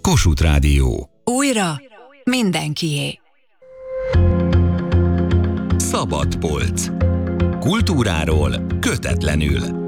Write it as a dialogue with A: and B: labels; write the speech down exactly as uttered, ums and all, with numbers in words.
A: Kossuth Rádió.
B: Újra mindenkié.
A: Szabad polc. Kultúráról kötetlenül.